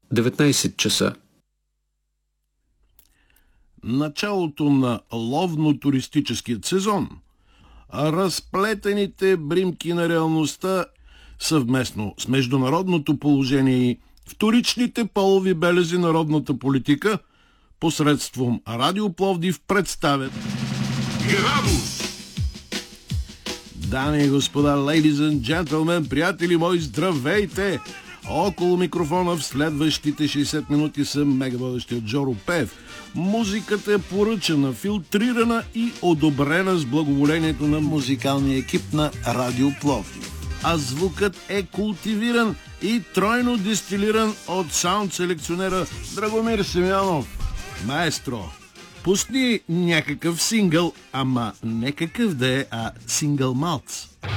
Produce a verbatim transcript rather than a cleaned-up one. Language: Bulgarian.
деветнайсет часа. Началото на ловно-туристическият сезон, а разплетените бримки на реалността съвместно с международното положение и вторичните полови белези на родната политика посредством Радио Пловдив представят Градус! Дами и господа, ladies and gentlemen, приятели мои, здравейте! Около микрофона в следващите шейсет минути съм мегаводещият Жоро Пев. Музиката е поръчана, филтрирана и одобрена с благоволението на музикалния екип на Радио Пловдив. А звукът е култивиран и тройно дестилиран от саунд селекционера Драгомир Симеонов. Маестро, пусни някакъв сингъл, ама не какъв да е, а сингъл малц.